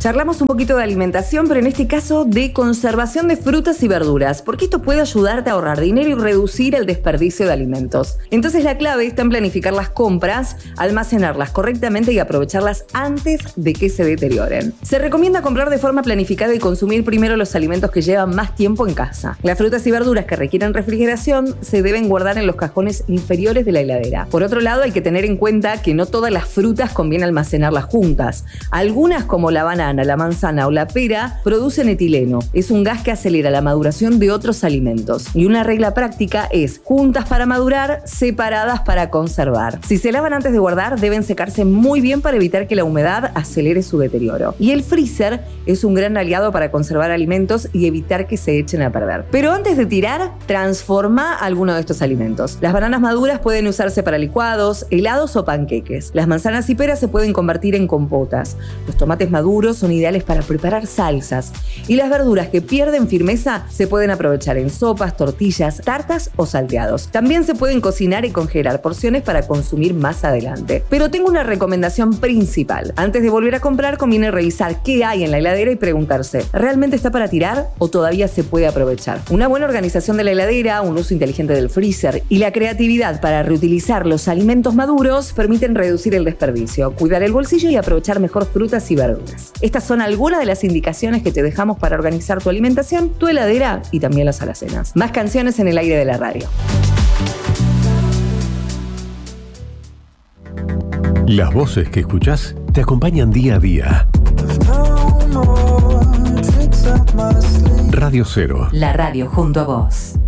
Charlamos un poquito de alimentación, pero en este caso de conservación de frutas y verduras, porque esto puede ayudarte a ahorrar dinero y reducir el desperdicio de alimentos. Entonces la clave está en planificar las compras, almacenarlas correctamente y aprovecharlas antes de que se deterioren. Se recomienda comprar de forma planificada y consumir primero los alimentos que llevan más tiempo en casa. Las frutas y verduras que requieren refrigeración se deben guardar en los cajones inferiores de la heladera. Por otro lado, hay que tener en cuenta que no todas las frutas conviene almacenarlas juntas. Algunas, como la banana, la manzana o la pera, producen etileno. Es un gas que acelera la maduración de otros alimentos. Y una regla práctica es juntas para madurar, separadas para conservar. Si se lavan antes de guardar, deben secarse muy bien para evitar que la humedad acelere su deterioro. Y el freezer es un gran aliado para conservar alimentos y evitar que se echen a perder. Pero antes de tirar, transforma alguno de estos alimentos. Las bananas maduras pueden usarse para licuados, helados o panqueques. Las manzanas y peras se pueden convertir en compotas. Los tomates maduros son ideales para preparar salsas. Y las verduras que pierden firmeza se pueden aprovechar en sopas, tortillas, tartas o salteados. También se pueden cocinar y congelar porciones para consumir más adelante. Pero tengo una recomendación principal. Antes de volver a comprar, conviene revisar qué hay en la heladera y preguntarse, ¿realmente está para tirar o todavía se puede aprovechar? Una buena organización de la heladera, un uso inteligente del freezer y la creatividad para reutilizar los alimentos maduros permiten reducir el desperdicio, cuidar el bolsillo y aprovechar mejor frutas y verduras. Estas son algunas de las indicaciones que te dejamos para organizar tu alimentación, tu heladera y también las alacenas. Más canciones en el aire de la radio. Las voces que escuchás te acompañan día a día. Radio 0. La radio junto a vos.